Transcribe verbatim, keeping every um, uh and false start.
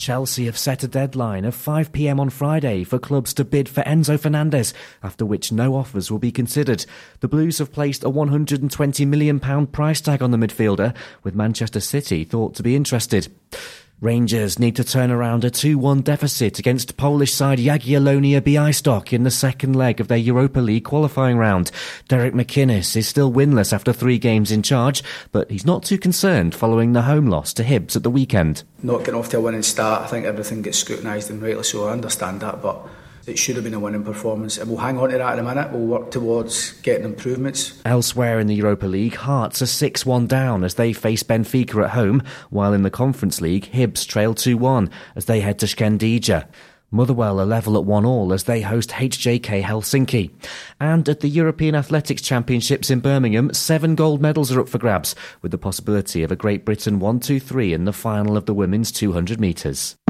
Chelsea have set a deadline of five p m on Friday for clubs to bid for Enzo Fernandez, after which no offers will be considered. The Blues have placed a one hundred twenty million pounds price tag on the midfielder, with Manchester City thought to be interested. Rangers need to turn around a two one deficit against Polish side Jagiellonia Białystok in the second leg of their Europa League qualifying round. Derek McInnes is still winless after three games in charge, but he's not too concerned following the home loss to Hibs at the weekend. Not getting off to a winning start, I think everything gets scrutinised, and rightly so. I understand that, but it should have been a winning performance, and we'll hang on to that in a minute. We'll work towards getting improvements. Elsewhere in the Europa League, Hearts are six one down as they face Benfica at home, while in the Conference League, Hibs trail two one as they head to Skendeja. Motherwell are level at one all as they host H J K Helsinki. And at the European Athletics Championships in Birmingham, seven gold medals are up for grabs, with the possibility of a Great Britain one two three in the final of the women's two hundred metres.